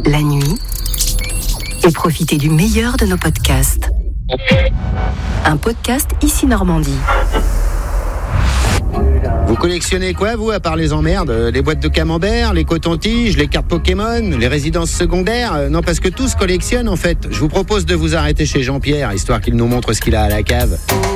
la nuit et profitez du meilleur de nos podcasts. Un podcast Ici Normandie. Vous collectionnez quoi, vous, à part les emmerdes? Les boîtes de camembert, les cotons-tiges, les cartes Pokémon, les résidences secondaires? Non, parce que tout se collectionne, en fait. Je vous propose de vous arrêter chez Jean-Pierre, histoire qu'il nous montre ce qu'il a à la cave.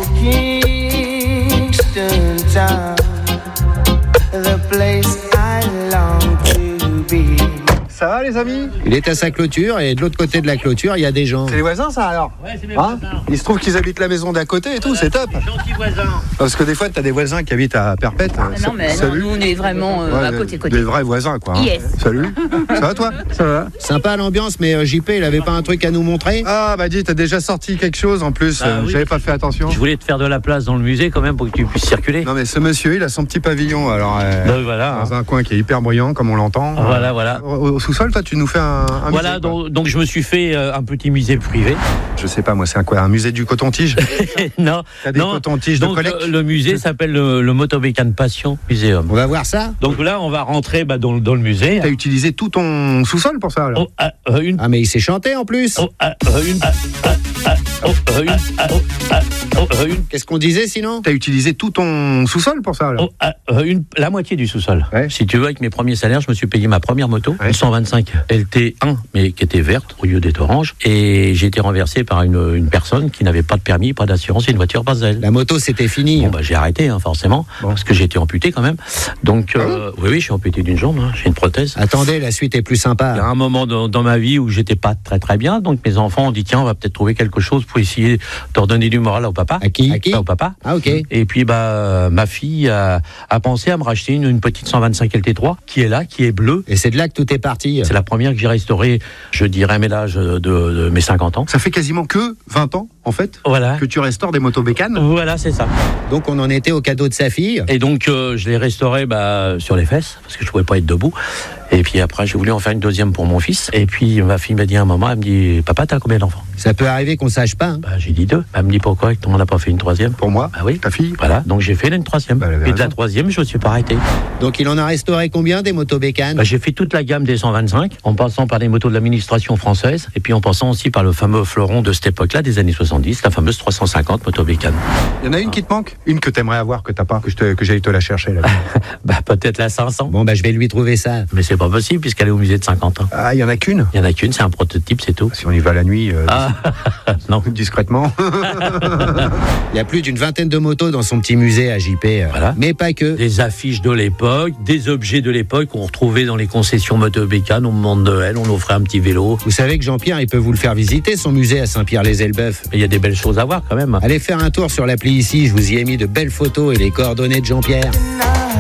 Ça va, les amis? Il est à sa clôture et de l'autre côté de la clôture, il y a des gens. C'est les voisins, ça, alors? Ouais, c'est mes voisins. Il se trouve qu'ils habitent la maison d'à côté et tout, c'est top. Gentils voisins. Parce que des fois, t'as des voisins qui habitent à Perpète. Non, mais non, nous, on est vraiment à côté. Des vrais voisins, quoi. Hein. Yes. Salut. Ça va, toi? Ça va. Sympa l'ambiance, mais JP, il avait pas un truc à nous montrer? Ah, bah dis, t'as déjà sorti quelque chose en plus. Ah, oui. J'avais pas fait attention. Je voulais te faire de la place dans le musée quand même pour que tu puisses circuler. Non, mais ce monsieur, il a son petit pavillon, alors. Donc, voilà. Dans un coin qui est hyper bruyant, comme on l'entend. Voilà. Au sous-sol, toi, tu nous fais un Voilà, musée, quoi. donc je me suis fait un petit musée privé. Je sais pas, moi, c'est un musée du coton-tige? Non, T'as des cotons-tiges de donc collecte? le musée s'appelle le Motobécane Passion Muséum. On va voir ça? Donc là, on va rentrer dans le musée. T'as utilisé tout ton sous-sol pour ça, alors? Ah, mais il s'est chanté en plus! Qu'est-ce qu'on disait sinon? T'as utilisé tout ton sous-sol pour ça, alors? La moitié du sous-sol. Ouais. Si tu veux, avec mes premiers salaires, je me suis payé ma première moto, Ouais. une 125 LT1, mais qui était verte au lieu d'être orange. Et j'ai été renversé par une personne qui n'avait pas de permis, pas d'assurance, et une voiture Basel. La moto, c'était fini. Bon, bah, j'ai arrêté, forcément, parce que j'ai été amputé quand même. Donc, oui, je suis amputé d'une jambe, j'ai une prothèse. Attendez, la suite est plus Il y a sympa. un moment dans ma vie où j'étais pas très très bien, donc mes enfants ont dit tiens, on va peut-être trouver quelque chose pour essayer de redonner du moral au papa. À qui? Au papa. Ah, ok. Et puis ma fille a pensé à me racheter une petite 125 LT3 qui est là, qui est bleue. Et c'est de là que tout est parti. C'est la première que j'ai restaurée, je dirais, à l'âge de mes 50 ans. Ça fait quasiment que 20 ans, en fait, Voilà. que tu restaures des motos bécanes. Voilà, c'est ça. Donc on en était au cadeau de sa fille. Et donc je l'ai restaurée sur les fesses parce que je pouvais pas être debout. Et puis après j'ai voulu en faire une deuxième pour mon fils. Et puis ma fille m'a dit à un moment, elle me dit papa, t'as combien d'enfants? Ça peut arriver qu'on sache pas. Hein. J'ai dit 2. Elle me dit pourquoi on n'a pas fait une troisième? Pour moi, Bah oui. ta fille. Voilà, donc j'ai fait une troisième. Bah, elle avait et de la raison. troisième, je ne suis pas arrêté. Donc il en a restauré combien des motos bécanes? J'ai fait toute la gamme des 125, en passant par les motos de l'administration française, et puis en passant aussi par le fameux fleuron de cette époque-là, des années 70, la fameuse 350 moto bécane. Il y en a une qui te manque? Une que t'aimerais avoir, que t'as pas, que j'aille te la chercher, là. Peut-être la 500. Bon, je vais lui trouver ça. Mais c'est pas possible puisqu'elle est au musée de 50 ans. Ah, il y en a qu'une? Il y en a qu'une, c'est un prototype, c'est tout. Si on y va la nuit, Non. discrètement. Il y a plus d'une vingtaine de motos dans son petit musée à JP. Voilà. Mais pas que. Des affiches de l'époque, des objets de l'époque qu'on retrouvait dans les concessions motobécanes au moment de Noël, on offrait un petit vélo. Vous savez que Jean-Pierre, il peut vous le faire visiter, son musée à Saint-Pierre-les-Elbeuf. Mais il y a des belles choses à voir quand même. Allez faire un tour sur l'appli ici, je vous y ai mis de belles photos et les coordonnées de Jean-Pierre.